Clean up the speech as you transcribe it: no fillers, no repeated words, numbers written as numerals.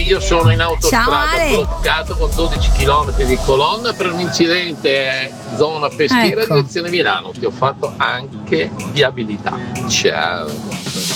io sono in Ciao, autostrada Ale. bloccato con 12 km di colonna per un incidente zona peschiera Ecco. direzione Milano. Ti ho fatto anche viabilità. Ciao.